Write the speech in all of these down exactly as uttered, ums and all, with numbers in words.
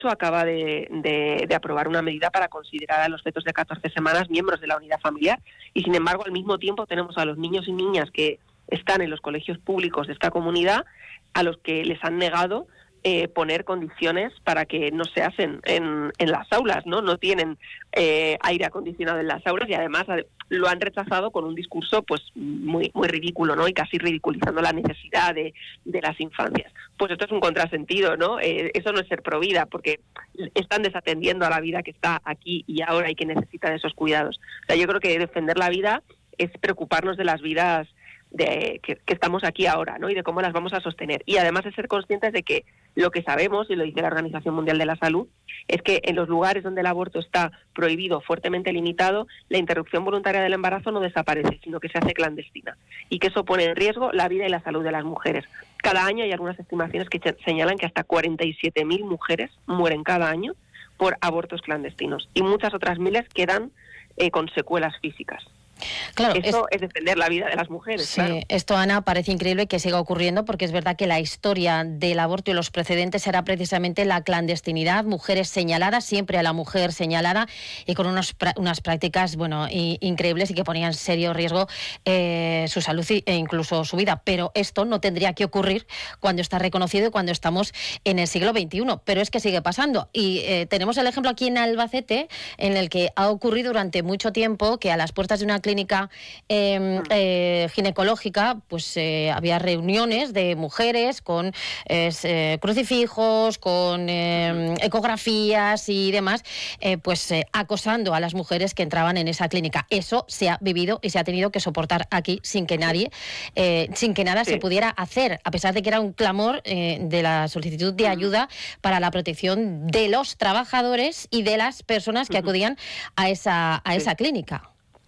acaba de, de, de aprobar una medida para considerar a los fetos de catorce semanas miembros de la unidad familiar, y sin embargo al mismo tiempo tenemos a los niños y niñas que están en los colegios públicos de esta comunidad a los que les han negado eh, poner condiciones para que no se hacen en, en las aulas, ¿no? No tienen eh, aire acondicionado en las aulas y además lo han rechazado con un discurso pues muy muy ridículo, ¿no? Y casi ridiculizando la necesidad de, de las infancias. Pues esto es un contrasentido, ¿no? Eh, eso no es ser provida, porque están desatendiendo a la vida que está aquí y ahora y que necesita de esos cuidados. O sea, yo creo que defender la vida es preocuparnos de las vidas de que, que estamos aquí ahora, ¿no? Y de cómo las vamos a sostener. Y además de ser conscientes de que lo que sabemos, y lo dice la Organización Mundial de la Salud, es que en los lugares donde el aborto está prohibido, fuertemente limitado, la interrupción voluntaria del embarazo no desaparece, sino que se hace clandestina. Y que eso pone en riesgo la vida y la salud de las mujeres. Cada año hay algunas estimaciones que señalan que hasta cuarenta y siete mil mujeres mueren cada año por abortos clandestinos. Y muchas otras miles quedan eh, con secuelas físicas. Claro, eso es, es defender la vida de las mujeres. Sí, claro. Esto, Ana, parece increíble que siga ocurriendo, porque es verdad que la historia del aborto y los precedentes era precisamente la clandestinidad, mujeres señaladas, siempre a la mujer señalada, y con unos, unas prácticas bueno, y, increíbles y que ponían en serio riesgo eh, su salud e incluso su vida. Pero esto no tendría que ocurrir cuando está reconocido y cuando estamos en el siglo veintiuno. Pero es que sigue pasando. Y eh, tenemos el ejemplo aquí en Albacete, en el que ha ocurrido durante mucho tiempo que a las puertas de una clínica clínica eh, eh, ginecológica, pues eh, había reuniones de mujeres con eh, crucifijos, con eh, ecografías y demás, eh, pues eh, acosando a las mujeres que entraban en esa clínica. Eso se ha vivido y se ha tenido que soportar aquí sin que nadie, eh, sin que nada sí. se pudiera hacer, a pesar de que era un clamor eh, de la solicitud de ayuda para la protección de los trabajadores y de las personas que acudían a esa, a esa clínica.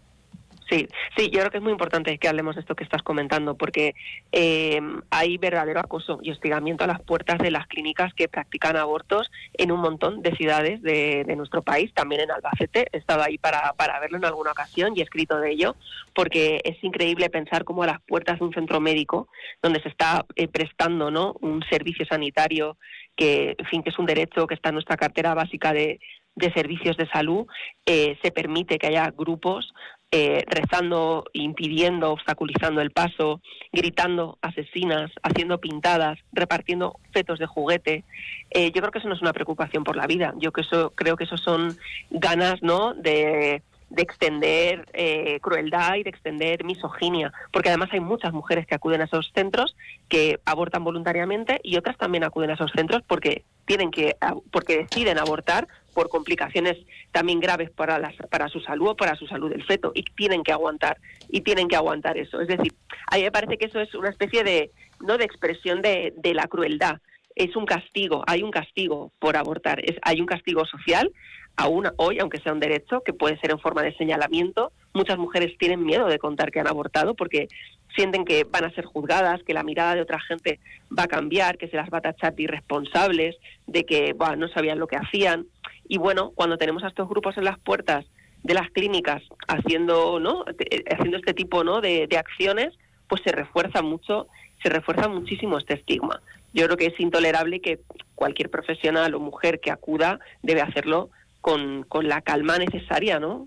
Sí, sí, yo creo que es muy importante que hablemos de esto que estás comentando, porque eh, hay verdadero acoso y hostigamiento a las puertas de las clínicas que practican abortos en un montón de ciudades de, de nuestro país, también en Albacete. He estado ahí para, para verlo en alguna ocasión y he escrito de ello, porque es increíble pensar cómo a las puertas de un centro médico, donde se está eh, prestando, ¿no?, un servicio sanitario que, en fin, que es un derecho que está en nuestra cartera básica de, de servicios de salud, eh, se permite que haya grupos Eh, rezando, impidiendo, obstaculizando el paso, gritando asesinas, haciendo pintadas, repartiendo fetos de juguete. Eh, yo creo que eso no es una preocupación por la vida. Yo que eso, creo que eso son ganas, ¿no?, de, de extender eh, crueldad y de extender misoginia, porque además hay muchas mujeres que acuden a esos centros, que abortan voluntariamente, y otras también acuden a esos centros porque tienen que, porque deciden abortar por complicaciones también graves para la, para su salud o para su salud del feto, y tienen que aguantar y tienen que aguantar eso. Es decir, a mí me parece que eso es una especie de no de expresión de, de la crueldad. Es un castigo, hay un castigo por abortar, es, hay un castigo social, aún hoy, aunque sea un derecho, que puede ser en forma de señalamiento. Muchas mujeres tienen miedo de contar que han abortado porque sienten que van a ser juzgadas, que la mirada de otra gente va a cambiar, que se las va a tachar de irresponsables, de que bah, no sabían lo que hacían. Y bueno, cuando tenemos a estos grupos en las puertas de las clínicas haciendo, ¿no?, haciendo este tipo, ¿no?, de, de acciones, pues se refuerza mucho, se refuerza muchísimo este estigma. Yo creo que es intolerable que cualquier profesional o mujer que acuda debe hacerlo con, con la calma necesaria, ¿no?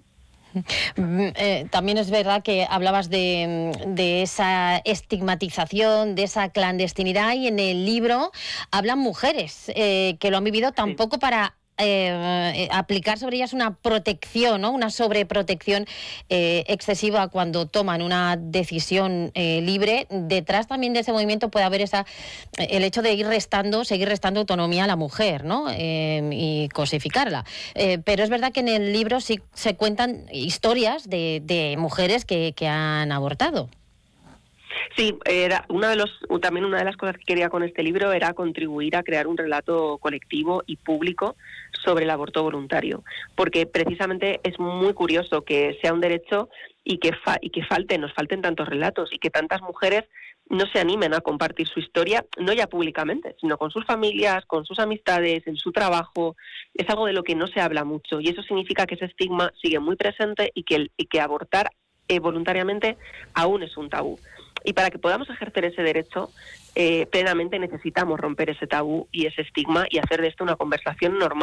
Eh, también es verdad que hablabas de, de esa estigmatización, de esa clandestinidad, y en el libro hablan mujeres eh, que lo han vivido tampoco sí. para eh, aplicar sobre ellas una protección, ¿no?, una sobreprotección eh, excesiva cuando toman una decisión eh, libre. Detrás también de ese movimiento puede haber esa el hecho de ir restando, seguir restando autonomía a la mujer, ¿no?, eh, y cosificarla. Eh, pero es verdad que en el libro sí se cuentan historias de, de mujeres que, que han abortado. Sí, era una de los también una de las cosas que quería con este libro era contribuir a crear un relato colectivo y público sobre el aborto voluntario, porque precisamente es muy curioso que sea un derecho y que fa- y que falten, nos falten tantos relatos y que tantas mujeres no se animen a compartir su historia, no ya públicamente, sino con sus familias, con sus amistades, en su trabajo. Es algo de lo que no se habla mucho, y eso significa que ese estigma sigue muy presente y que, el, y que abortar eh, voluntariamente aún es un tabú. Y para que podamos ejercer ese derecho eh, plenamente necesitamos romper ese tabú y ese estigma y hacer de esto una conversación normal.